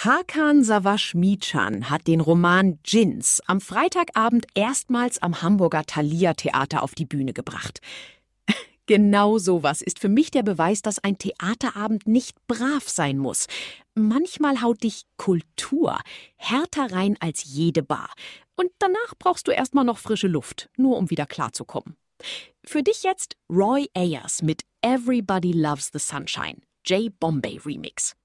Hakan Sawaszmiedschań hat den Roman Djinns am Freitagabend erstmals am Hamburger Thalia-Theater auf die Bühne gebracht. Genau sowas ist für mich der Beweis, dass ein Theaterabend nicht brav sein muss. Manchmal haut dich Kultur härter rein als jede Bar. Und danach brauchst du erstmal noch frische Luft, nur um wieder klarzukommen. Für dich jetzt Roy Ayers mit Everybody Loves the Sunshine, J. Bombay Remix.